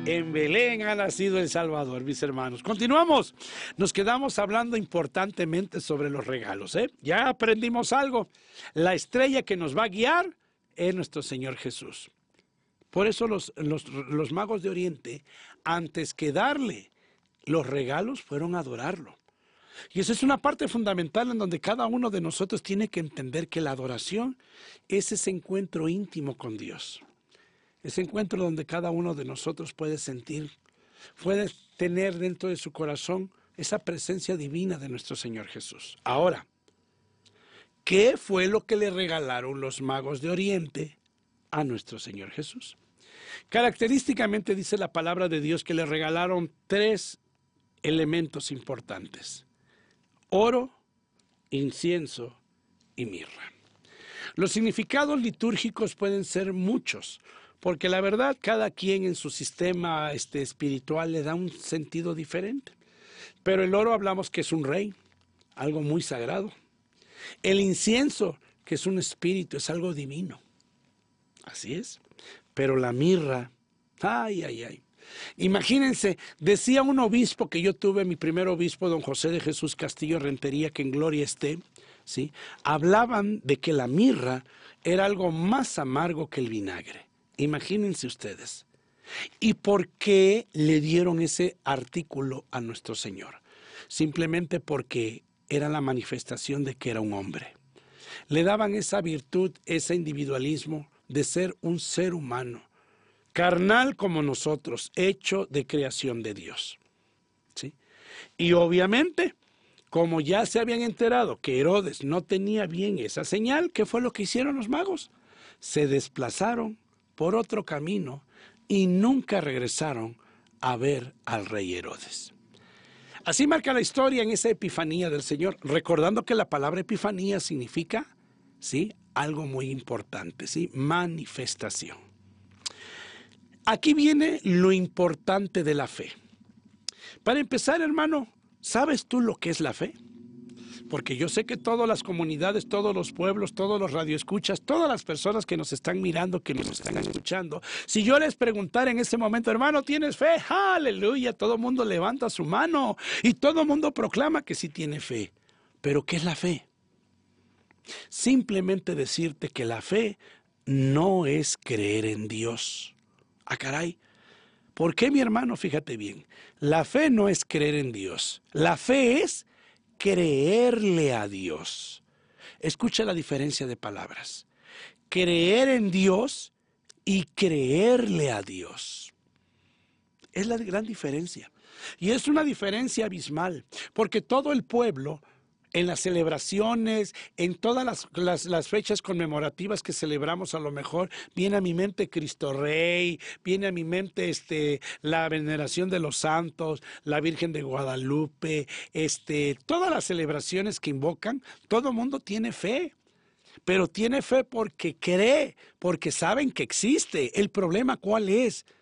En Belén ha nacido el Salvador, mis hermanos. Continuamos. Nos quedamos hablando importantemente sobre los regalos, ¿eh? Ya aprendimos algo. La estrella que nos va a guiar es nuestro Señor Jesús. Por eso los magos de Oriente, antes que darle los regalos, fueron a adorarlo. Y esa es una parte fundamental en donde cada uno de nosotros tiene que entender que la adoración es ese encuentro íntimo con Dios. Ese encuentro donde cada uno de nosotros puede sentir, puede tener dentro de su corazón esa presencia divina de nuestro Señor Jesús. Ahora, ¿qué fue lo que le regalaron los magos de Oriente a nuestro Señor Jesús? Característicamente dice la palabra de Dios que le regalaron 3 elementos importantes: oro, incienso y mirra. Los significados litúrgicos pueden ser muchos, porque la verdad cada quien en su sistema espiritual le da un sentido diferente. Pero el oro hablamos que es un rey, algo muy sagrado. El incienso, que es un espíritu, es algo divino. Así es. Pero la mirra, ay, ay, ay. Imagínense, decía un obispo que yo tuve, mi primer obispo, don José de Jesús Castillo Rentería, que en gloria esté, ¿sí? Hablaban de que la mirra era algo más amargo que el vinagre. Imagínense ustedes. ¿Y por qué le dieron ese artículo a nuestro Señor? Simplemente porque era la manifestación de que era un hombre. Le daban esa virtud, ese individualismo de ser un ser humano, carnal como nosotros, hecho de creación de Dios. ¿Sí? Y obviamente, como ya se habían enterado que Herodes no tenía bien esa señal, ¿qué fue lo que hicieron los magos? Se desplazaron por otro camino y nunca regresaron a ver al rey Herodes. Así marca la historia en esa epifanía del Señor, recordando que la palabra epifanía significa, ¿sí?, algo muy importante, ¿sí?, manifestación. Aquí viene lo importante de la fe. Para empezar, hermano, ¿sabes tú lo que es la fe? Porque yo sé que todas las comunidades, todos los pueblos, todos los radioescuchas, todas las personas que nos están mirando, que nos están escuchando, si yo les preguntara en este momento, hermano, ¿tienes fe? ¡Aleluya! Todo el mundo levanta su mano y todo el mundo proclama que sí tiene fe. ¿Pero qué es la fe? Simplemente decirte que la fe no es creer en Dios. ¡Ah, caray! ¿Por qué, mi hermano? Fíjate bien. La fe no es creer en Dios. La fe es creerle a Dios. Escucha la diferencia de palabras. Creer en Dios y creerle a Dios. Es la gran diferencia. Y es una diferencia abismal, porque todo el pueblo, en las celebraciones, en todas las fechas conmemorativas que celebramos, a lo mejor viene a mi mente Cristo Rey, viene a mi mente la veneración de los santos, la Virgen de Guadalupe, todas las celebraciones que invocan, todo el mundo tiene fe. Pero tiene fe porque cree, porque saben que existe. El problema, ¿cuál es?